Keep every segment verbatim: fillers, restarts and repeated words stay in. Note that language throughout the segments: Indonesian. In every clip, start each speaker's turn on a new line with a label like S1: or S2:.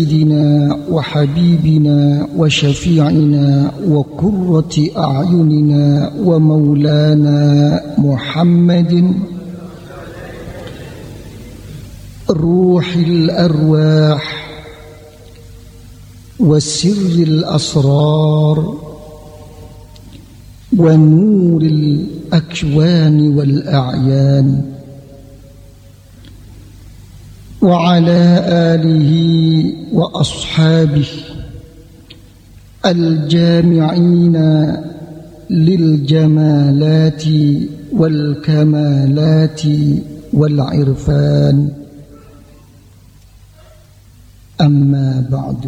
S1: سيدنا وحبيبنا وشفيعنا وقرة أعيننا ومولانا محمد روح الأرواح وسر الأسرار ونور الأكوان والأعيان وعلى آله وأصحابه الجامعين للجمالات والكمالات والعرفان أما بعد.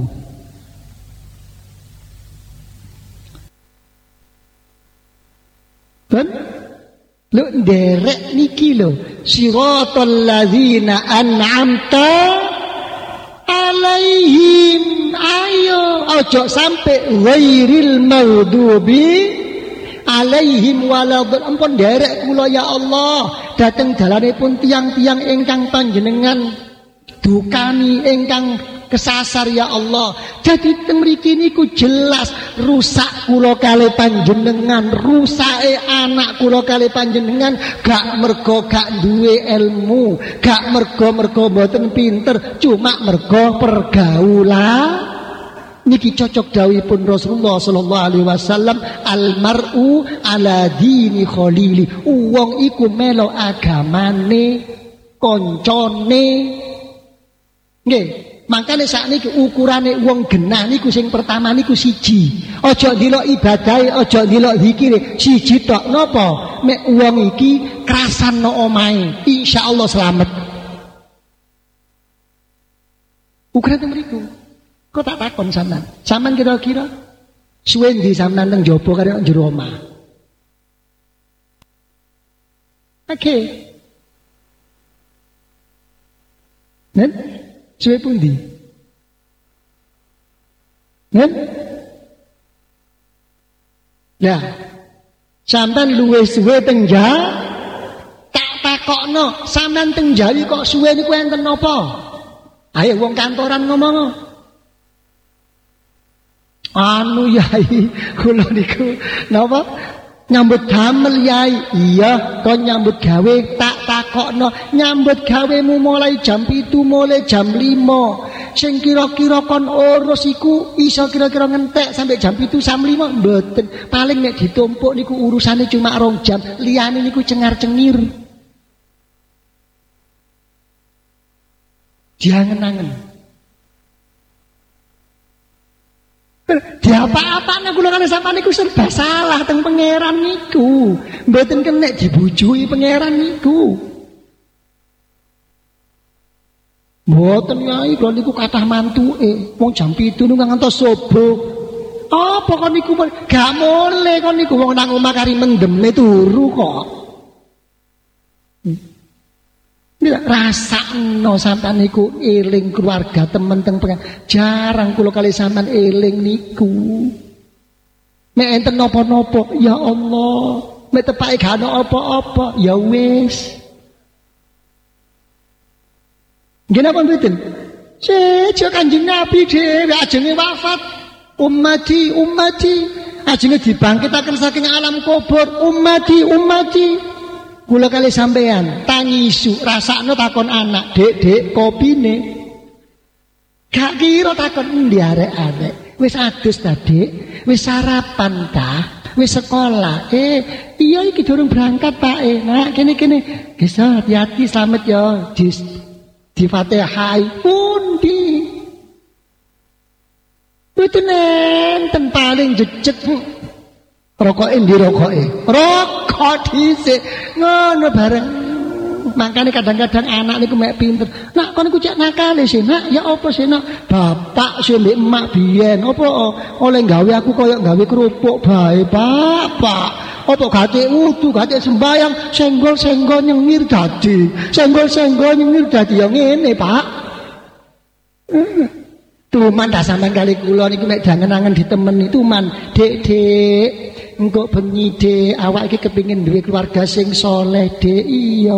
S1: Kan lo derek niki lo siratal ladzina an'amta alaihim, ayo ojo sampai ghairil maghdubi alaihim waladhdallin. Ampun derek kula ya Allah dateng dalanipun tiang-tiang ingkang panjenengan dukani, ingkang kesasar ya Allah. Jadi mriki niku jelas rusak kula kali panjenengan, rusake anak kula kali panjenengan gak mergo gak duwe ilmu, gak mergo-mergo mboten pinter, cuma mergo pergaulan. Niki cocok dawuhipun Rasulullah sallallahu alaihi wasallam, almar'u ala dini khalili. Wong iku melo agamane koncone. Nggih. Makanya saat ini ukurane wong genah niku sing pertama niku siji. Ojo ndelok ibadahe, ojo ndelok zikire, siji tok. Napa? Mek wong iki krasan no omahe, insyaallah selamat. Ukurane mriku. Kok tak takon sampean? Sampean kira-kira suwe ndi sampean nang jaba karo jero omah? Oke. Okay. Nen? Suwe pundi? Nen? Ya. Sampean luwih suwe teng Jawa. Tak takokno, sampean teng Jawi kok suwe niku enten napa? Ayo wong kantoran ngomong. Anu yai, kula niku napa? Nyambut damel yai. Iya, kon nyambut gawe. Tak takokno, nyambut gawemu mulai jam pitu, mulai jam lima. Sing kira-kira kon urus iku iso kira-kira ngentek sampai jam pitu jam lima mboten. Paling nek ditumpuk niku urusane cuma rong jam, liyane niku cengar-cengir. Diangen-angen. Diapa-apane kula kali sampeyan niku serba salah teng pangeran niku. Mboten kenek dibujui pangeran niku. Mboten yai kula niku kathah mantuke. Wong jam pitu niku ngantos subuh. Apa kon niku gak mule kon niku wong nang omah kari mendeme turu kok. Rasakno sampean niku eling keluarga temen teng pengen. Jarang kula kali sampean eling niku. Mek enten napa-napa, ya Allah. Mek tepake gak ana apa-apa, ya wis. Nggih napa mboten? Sejo Kanjeng Nabi dhewe ajenge wafat. Ummati, ummati. Ajenge dibangkitaken saking alam kubur. Ummati, ummati. Kula kali sampean tangi isu rasakno takon anak, "Dek, Dek, kopine?" Gak kira takon endi arek-arek. Wis adus ta, Dek? Wis sarapan ta? Wis sekolah? Eh, iya iki durung berangkat, Pak. Eh, nak kene-kene. Wis hati-hati selamat ya. Di di Fatihah pundi. Mboten enten paling jejeg. Rokoke ndi rokoke? Rokok dhisik. Ngono bareng. Makanya kadang-kadang anak niku mek pinter. Nak kon niku cek nakale sih, Nak. Ya apa sih, Nak? Bapak sih mbek emak biyen. Apa oleh gawe aku koyo gawe kerupuk bae, Bapak. Apa gate wudu, gate sembayang, senggol-senggol nyengir dadi. Senggol-senggol nyengir dadi ya ngene, Pak. Tuman dah sampean kali kula niku mek jangan-angan ditemeni tuman. Dek, Dek. Engko bengi Dek, awak iki kepengin duwe keluarga sing soleh, Dek. Iya.